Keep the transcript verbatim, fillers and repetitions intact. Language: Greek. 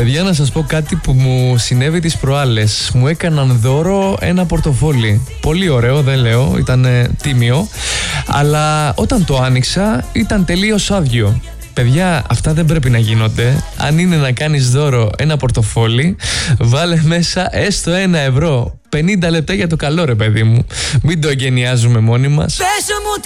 Παιδιά, να σας πω κάτι που μου συνέβη τις προάλλες. Μου έκαναν δώρο ένα πορτοφόλι. Πολύ ωραίο, δεν λέω, ήταν τίμιο. Αλλά όταν το άνοιξα ήταν τελείως άδειο. Παιδιά, αυτά δεν πρέπει να γίνονται. Αν είναι να κάνεις δώρο ένα πορτοφόλι, βάλε μέσα έστω ένα ευρώ. πενήντα λεπτά για το καλό, ρε παιδί μου. Μην το εγκαινιάζουμε μόνοι μας.